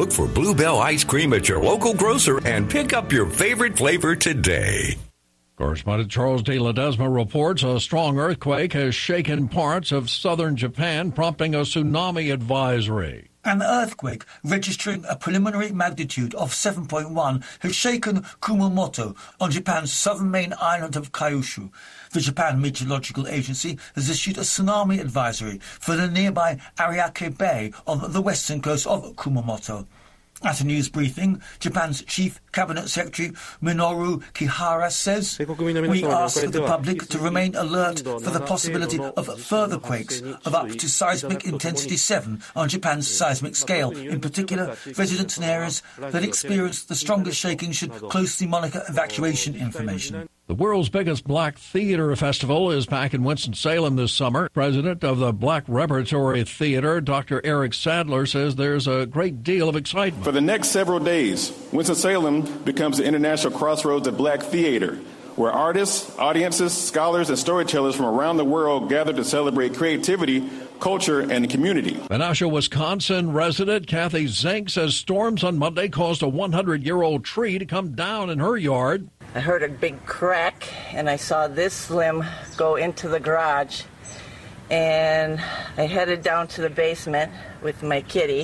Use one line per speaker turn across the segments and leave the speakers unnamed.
Look for Bluebell ice cream at your local grocer and pick up your favorite flavor today.
Correspondent Charles de Ledesma reports a strong earthquake has shaken parts of southern Japan, prompting a tsunami advisory.
An earthquake registering a preliminary magnitude of 7.1 has shaken Kumamoto on Japan's southern main island of Kyushu. The Japan Meteorological Agency has issued a tsunami advisory for the nearby Ariake Bay on the western coast of Kumamoto. At a news briefing, Japan's Chief Cabinet Secretary Minoru Kihara says, "We ask the public to remain alert for the possibility of further quakes of up to seismic intensity 7 on Japan's seismic scale. In particular, residents in areas that experience the strongest shaking should closely monitor evacuation information."
The world's biggest Black Theater Festival is back in Winston-Salem this summer. President of the Black Repertory Theater, Dr. Eric Sadler, says there's a great deal of excitement.
For the next several days, Winston-Salem becomes the international crossroads of Black theater, where artists, audiences, scholars, and storytellers from around the world gather to celebrate creativity, culture, and community.
Menasha, Wisconsin resident Kathy Zink says storms on Monday caused a 100-year-old tree to come down in her yard.
I heard a big crack, and I saw this limb go into the garage, and I headed down to the basement with my kitty,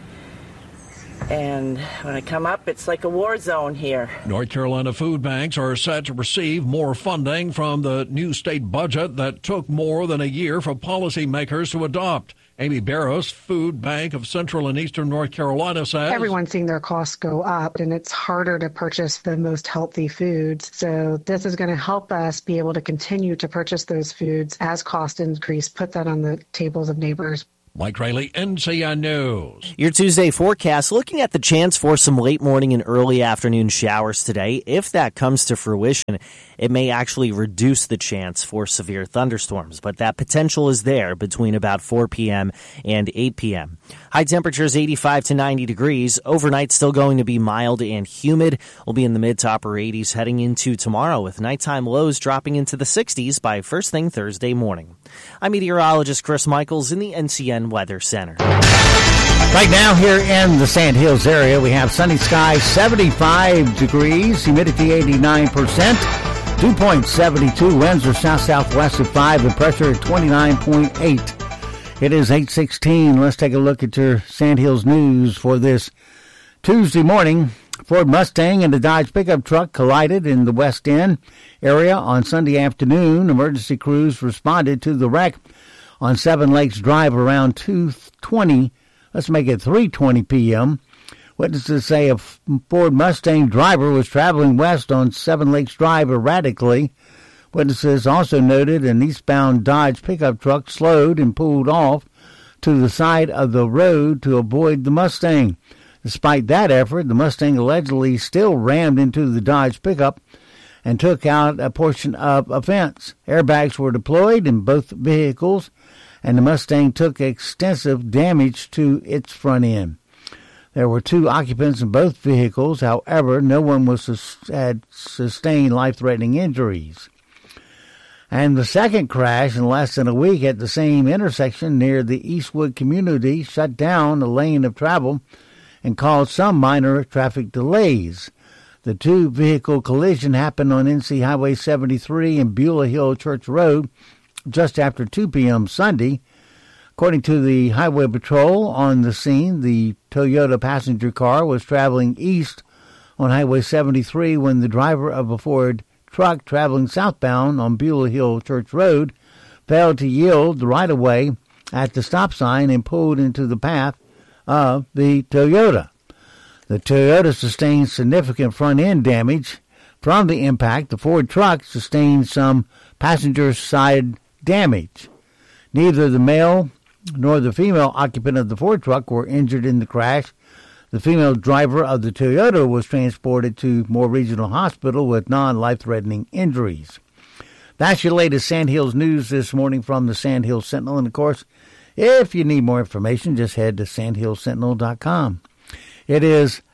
and when I come up, it's like a war zone here.
North Carolina food banks are set to receive more funding from the new state budget that took more than a year for policymakers to adopt. Amy Barros, Food Bank of Central and Eastern North Carolina, says
everyone's seeing their costs go up, and it's harder to purchase the most healthy foods. So this is going to help us be able to continue to purchase those foods as costs increase, put that on the tables of neighbors.
Mike Riley, NCN News.
Your Tuesday forecast, looking at the chance for some late morning and early afternoon showers today. If that comes to fruition, it may actually reduce the chance for severe thunderstorms, but that potential is there between about 4 p.m. and 8 p.m. High temperatures 85 to 90 degrees. Overnight still going to be mild and humid. We'll be in the mid to upper 80s heading into tomorrow, with nighttime lows dropping into the 60s by first thing Thursday morning. I'm meteorologist Chris Michaels in the NCN Weather Center.
Right now here in the Sand Hills area, we have sunny skies, 75 degrees, humidity 89%, dew point 72, winds are south-southwest at 5, and pressure at 29.8. It is 8:16. Let's take a look at your Sand Hills news for this Tuesday morning. Ford Mustang and a Dodge pickup truck collided in the West End area on Sunday afternoon. Emergency crews responded to the wreck on Seven Lakes Drive around 2:20. Let's make it 3:20 p.m. Witnesses say a Ford Mustang driver was traveling west on Seven Lakes Drive erratically. Witnesses also noted an eastbound Dodge pickup truck slowed and pulled off to the side of the road to avoid the Mustang. Despite that effort, the Mustang allegedly still rammed into the Dodge pickup and took out a portion of a fence. Airbags were deployed in both vehicles, and the Mustang took extensive damage to its front end. There were 2 occupants in both vehicles. However, no one had sustained life-threatening injuries. And the second crash in less than a week at the same intersection near the Eastwood community shut down a lane of travel and caused some minor traffic delays. The 2-vehicle collision happened on NC Highway 73 and Beulah Hill Church Road just after 2 p.m. Sunday. According to the Highway Patrol on the scene, the Toyota passenger car was traveling east on Highway 73 when the driver of a Ford truck traveling southbound on Beulah Hill Church Road failed to yield the right-of-way at the stop sign and pulled into the path of the Toyota. The Toyota sustained significant front-end damage from the impact. The Ford truck sustained some passenger side damage. Neither the male nor the female occupant of the Ford truck were injured in the crash. The female driver of the Toyota was transported to Moore Regional Hospital with non-life-threatening injuries. That's your latest Sand Hills news this morning from the Sand Hills Sentinel. And, of course, if you need more information, just head to sandhillsentinel.com. It is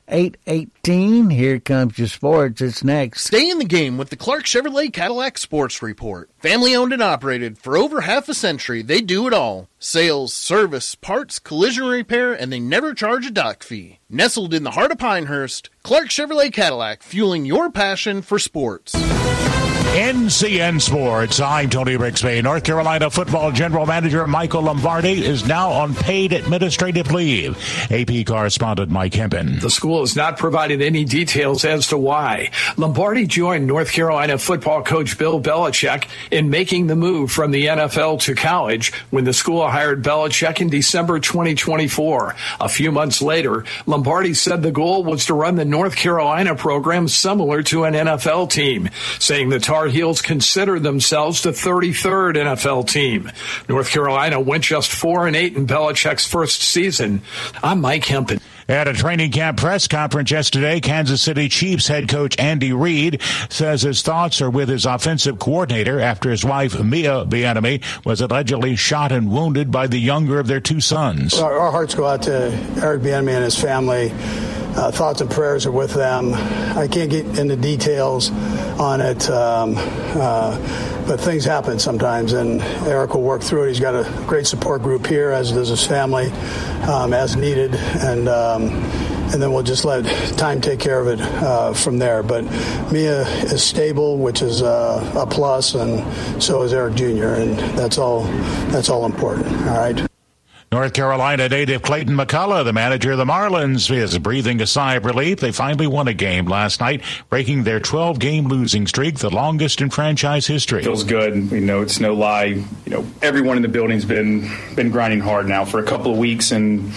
8:18. Here comes your sports. It's next.
Stay in the game with the Clark Chevrolet Cadillac Sports Report. Family owned and operated for over half a century, they do it all. Sales, service, parts, collision repair, and they never charge a dock fee. Nestled in the heart of Pinehurst, Clark Chevrolet Cadillac, fueling your passion for sports.
NCN Sports. I'm Tony Rixby. North Carolina football general manager Michael Lombardi is now on paid administrative leave. AP correspondent Mike Hempen.
The school has not provided any details as to why. Lombardi joined North Carolina football coach Bill Belichick in making the move from the NFL to college when the school hired Belichick in December 2024. A few months later, Lombardi said the goal was to run the North Carolina program similar to an NFL team, saying the Tar Heels consider themselves the 33rd NFL team. North Carolina went just 4-8 in Belichick's first season. I'm Mike Hempen.
At a training camp press conference yesterday, Kansas City Chiefs head coach Andy Reid says his thoughts are with his offensive coordinator after his wife, Mia Bieniemy, was allegedly shot and wounded by the younger of their two sons.
Our hearts go out to Eric Bieniemy and his family. Thoughts and prayers are with them. I can't get into details on it, but things happen sometimes, and Eric will work through it. He's got a great support group here, as does his family, as needed, and then we'll just let time take care of it from there. But Mia is stable, which is a plus, and so is Eric Jr., and that's all important, all right?
North Carolina native Clayton McCullough, the manager of the Marlins, is breathing a sigh of relief. They finally won a game last night, breaking their 12-game losing streak, the longest in franchise history.
Feels good. It's no lie. Everyone in the building's been grinding hard now for a couple of weeks, and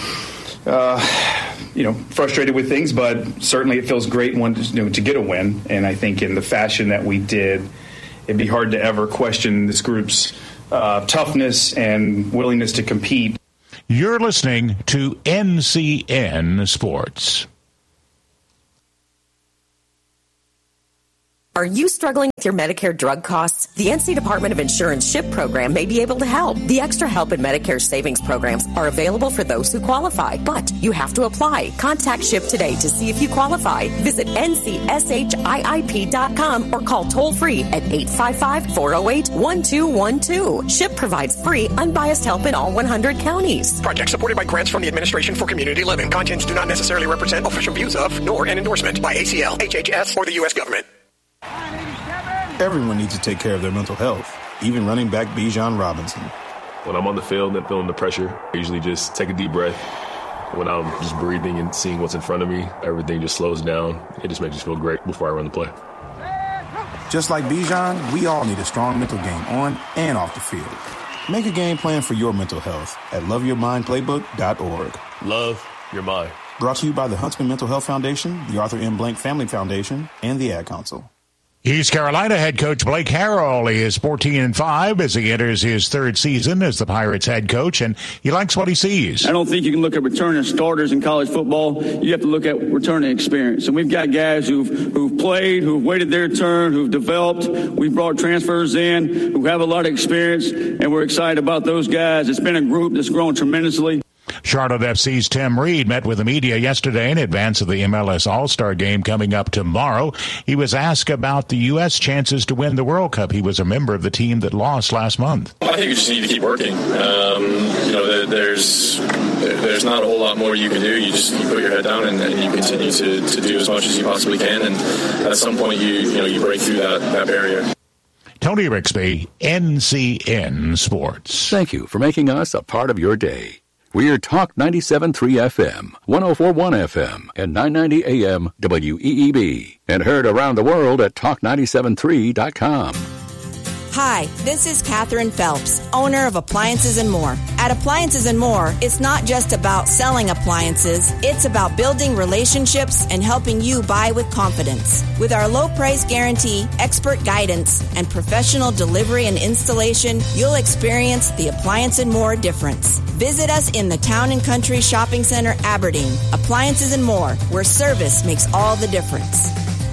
frustrated with things, but certainly it feels great to get a win. And I think in the fashion that we did, it'd be hard to ever question this group's toughness and willingness to compete.
You're listening to NCN Sports.
Are you struggling with your Medicare drug costs? The NC Department of Insurance SHIP program may be able to help. The Extra Help and Medicare savings programs are available for those who qualify, but you have to apply. Contact SHIP today to see if you qualify. Visit ncshiip.com or call toll-free at 855-408-1212. SHIP provides free, unbiased help in all 100 counties.
Project supported by grants from the Administration for Community Living. Contents do not necessarily represent official views of, nor an endorsement by ACL, HHS, or the U.S. government.
Everyone needs to take care of their mental health, even running back Bijan Robinson.
When I'm on the field and feeling the pressure, I usually just take a deep breath. When I'm just breathing and seeing what's in front of me, everything just slows down. It just makes me feel great before I run the play.
Just like Bijan, we all need a strong mental game on and off the field. Make a game plan for your mental health at loveyourmindplaybook.org.
Love your mind.
Brought to you by the Huntsman Mental Health Foundation, the Arthur M. Blank Family Foundation, and the Ad Council.
East Carolina head coach Blake Harrell is 14-5 as he enters his third season as the Pirates head coach, and he likes what he sees.
I don't think you can look at returning starters in college football. You have to look at returning experience. And we've got guys who've played, who've waited their turn, who've developed. We've brought transfers in who have a lot of experience, and we're excited about those guys. It's been a group that's grown tremendously.
Charlotte FC's Tim Reed met with the media yesterday in advance of the MLS All-Star Game coming up tomorrow. He was asked about the U.S. chances to win the World Cup. He was a member of the team that lost last month.
I think you just need to keep working. There's not a whole lot more you can do. You put your head down and you continue to do as much as you possibly can. And at some point, you break through that barrier.
Tony Rixby, NCN Sports.
Thank you for making us a part of your day. We're Talk 97.3 FM, 104.1 FM, and 990 AM WEEB, and heard around the world at talk973.com.
Hi, this is Catherine Phelps, owner of Appliances and More. At Appliances and More, it's not just about selling appliances, it's about building relationships and helping you buy with confidence. With our low price guarantee, expert guidance, and professional delivery and installation, you'll experience the Appliance and More difference. Visit us in the Town and Country Shopping Center, Aberdeen. Appliances and More, where service makes all the difference.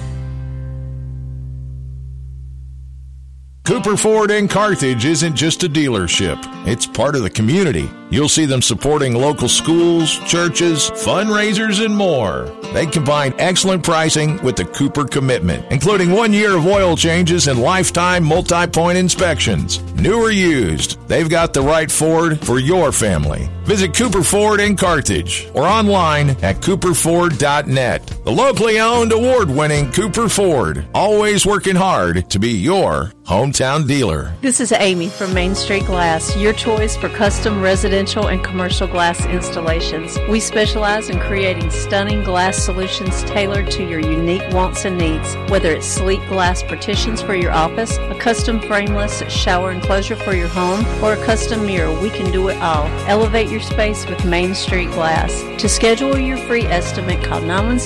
Cooper Ford in Carthage isn't just a dealership. It's part of the community. You'll see them supporting local schools, churches, fundraisers, and more. They combine excellent pricing with the Cooper commitment, including 1 year of oil changes and lifetime multi-point inspections. New or used, they've got the right Ford for your family. Visit Cooper Ford in Carthage or online at cooperford.net. The locally owned, award-winning Cooper Ford, always working hard to be your hometown dealer.
This is Amy from Main Street Glass, your choice for custom residential and commercial glass installations. We specialize in creating stunning glass solutions tailored to your unique wants and needs. Whether it's sleek glass partitions for your office, a custom frameless shower enclosure for your home, or a custom mirror, we can do it all. Elevate your space with Main Street Glass. To schedule your free estimate, call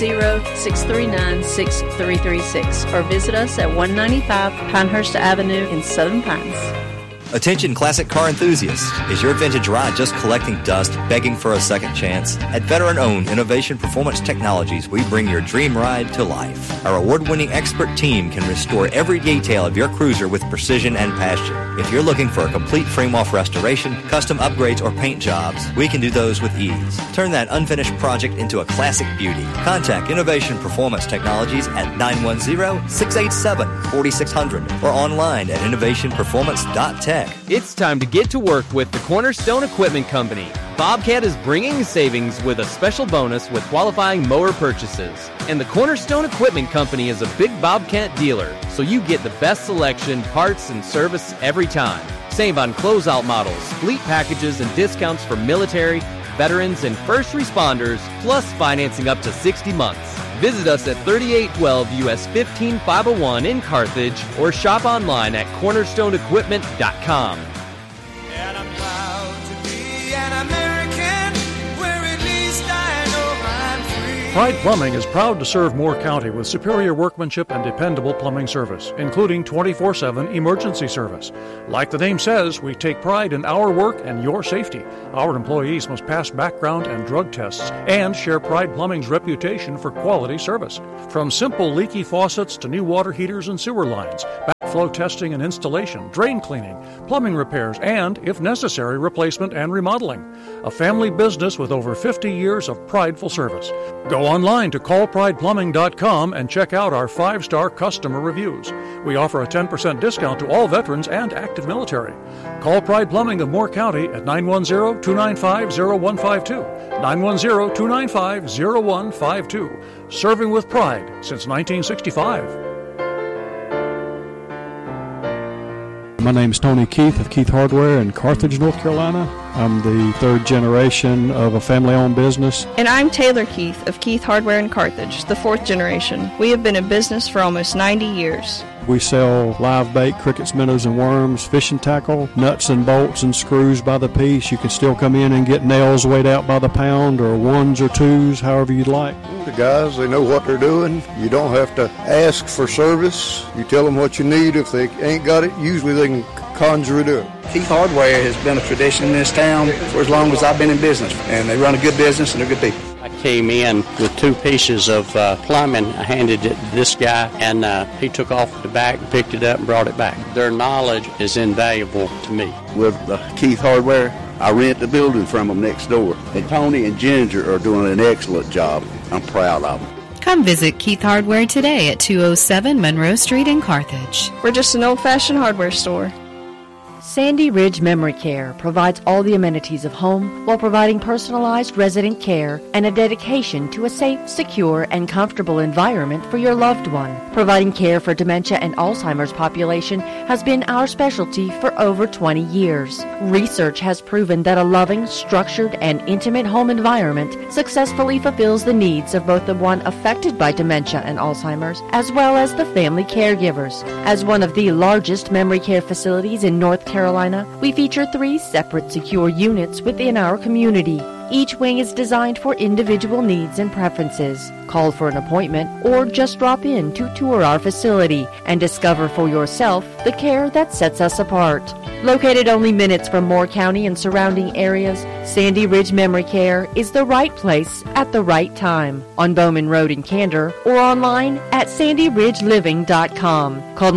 910-639-6336 or visit us at 195 Pinehurst Avenue in Southern Pines.
Attention classic car enthusiasts. Is your vintage ride just collecting dust, begging for a second chance? At veteran-owned Innovation Performance Technologies, we bring your dream ride to life. Our award-winning expert team can restore every detail of your cruiser with precision and passion. If you're looking for a complete frame-off restoration, custom upgrades, or paint jobs, we can do those with ease. Turn that unfinished project into a classic beauty. Contact Innovation Performance Technologies at 910-687-4600 or online at innovationperformance.tech.
It's time to get to work with the Cornerstone Equipment Company. Bobcat is bringing savings with a special bonus with qualifying mower purchases. And the Cornerstone Equipment Company is a big Bobcat dealer, so you get the best selection, parts, and service every time. Save on closeout models, fleet packages, and discounts for military, veterans, and first responders, plus financing up to 60 months. Visit us at 3812 US 15501 in Carthage or shop online at cornerstoneequipment.com.
And I'm proud to be an American, where at least I know I'm free.
Pride Plumbing is proud to serve Moore County with superior workmanship and dependable plumbing service, including 24/7 emergency service. Like the name says, we take pride in our work and your safety. Our employees must pass background and drug tests and share Pride Plumbing's reputation for quality service. From simple leaky faucets to new water heaters and sewer lines, backflow testing and installation, drain cleaning, plumbing repairs, and, if necessary, replacement and remodeling. A family business with over 50 years of prideful service. Go online to callprideplumbing.com and check out our 5-star customer reviews. We offer a 10% discount to all veterans and active military. Call Pride Plumbing of Moore County at 910-295-0152. 910-295-0152. Serving with pride since 1965.
My name is Tony Keith of Keith Hardware in Carthage, North Carolina. I'm the third generation of a family-owned business.
And I'm Taylor Keith of Keith Hardware in Carthage, the fourth generation. We have been in business for almost 90 years.
We sell live bait, crickets, minnows, and worms, fishing tackle, nuts and bolts and screws by the piece. You can still come in and get nails weighed out by the pound or ones or twos, however you'd like.
The guys, they know what they're doing. You don't have to ask for service. You tell them what you need. If they ain't got it, usually they can conjure it up.
Keith Hardware has been a tradition in this town for as long as I've been in business, and they run a good business and they're good people.
I came in with 2 pieces of plumbing. I handed it to this guy, and he took off the back, picked it up, and brought it back. Their knowledge is invaluable to me.
With Keith Hardware, I rent the building from them next door. And Tony and Ginger are doing an excellent job. I'm proud of them.
Come visit Keith Hardware today at 207 Monroe Street in Carthage.
We're just an old-fashioned hardware store.
Sandy Ridge Memory Care provides all the amenities of home while providing personalized resident care and a dedication to a safe, secure, and comfortable environment for your loved one. Providing care for dementia and Alzheimer's population has been our specialty for over 20 years. Research has proven that a loving, structured, and intimate home environment successfully fulfills the needs of both the one affected by dementia and Alzheimer's as well as the family caregivers. As one of the largest memory care facilities in North Carolina, we feature 3 separate secure units within our community. Each wing is designed for individual needs and preferences. Call for an appointment or just drop in to tour our facility and discover for yourself the care that sets us apart. Located only minutes from Moore County and surrounding areas, Sandy Ridge Memory Care is the right place at the right time. On Bowman Road in Candor or online at sandyridgeliving.com. Call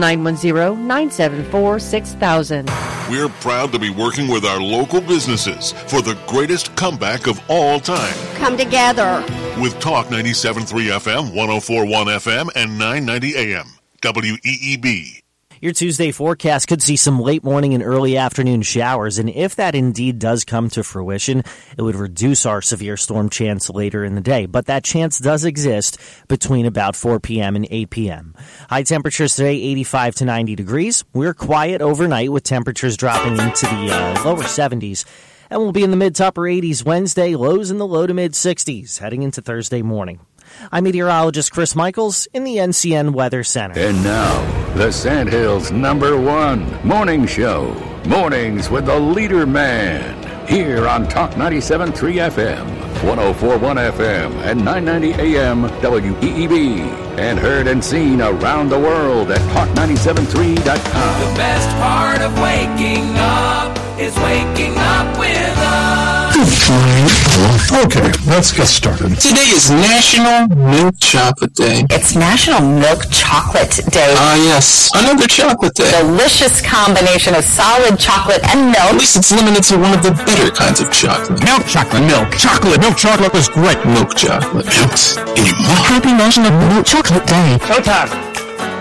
910-974-6000.
We're proud to be working with our local businesses for the greatest comeback of all time.
Come together.
with Talk 97.3 FM, 104.1 FM, and 990 AM. WEEB.
Your Tuesday forecast could see some late morning and early afternoon showers, and if that indeed does come to fruition, it would reduce our severe storm chance later in the day. But that chance does exist between about 4 p.m. and 8 p.m. High temperatures today, 85 to 90 degrees. We're quiet overnight with temperatures dropping into the lower 70s. And we'll be in the mid to upper 80s Wednesday, lows in the low to mid 60s heading into Thursday morning. I'm meteorologist Chris Michaels in the NCN Weather Center.
And now, the Sandhills' #1 morning show. Mornings with the Leader Man. Here on Talk 97.3 FM, 104.1 FM, and 990 AM WEEB. And heard and seen around the world at talk973.com.
The best part of waking up is waking up with us.
Okay, let's get started.
Today is National Milk Chocolate Day.
It's National Milk Chocolate Day.
Yes, another chocolate day.
Delicious combination of solid chocolate and milk.
At least it's limited to one of the better kinds of chocolate.
Milk chocolate, milk chocolate is great.
Milk chocolate.
Happy National Milk Chocolate Day.
Showtime.